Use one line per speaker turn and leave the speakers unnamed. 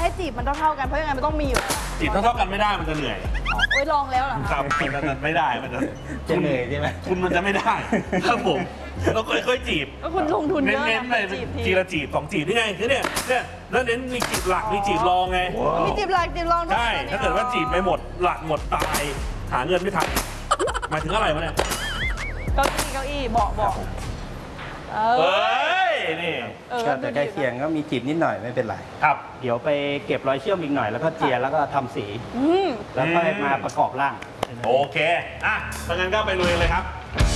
ให้จีบมันเท่ากันเพราะยังไงมันต้องมีอยู่
จีบเท่ากันไม่ได้มันจะเหนื่อย
โอ้ยลองแล้วเหรอ
ครับมันไม่ได้มันจะ
เหนื่อยใช่ไหม
คุณมันจะไม่ได้ครับผมเราค่อยๆจีบ
แล้วคุณลงทุนเยอะ
เน้นๆไป
จีบ
จีละจีบ2จีบนี่ไงคือเนี่ยแล้วเน้นมีจีบหลักมีจีบรองไง
มีจีบหลักจีบรอง
ใช่ถ้าเกิดว่าจีบไปหมดหลักหมดตายหาเงินไม่ทันหมายถึงอะไรวะเนี่ย
เก้าอี้เบาะ
เฮ้ยนี่
ก็จะใกล้เคียงก็มีจีบนิดหน่อยไม่เป็นไร
ครับ
เดี๋ยวไปเก็บรอยเชื่อมอีกหน่อยแล้วก็เจียแล้วก็ทำสี แล้วค่อยมาประกอบร่าง
โอเคอ่ะถ้างั้นก็ไปลุยเลยครับ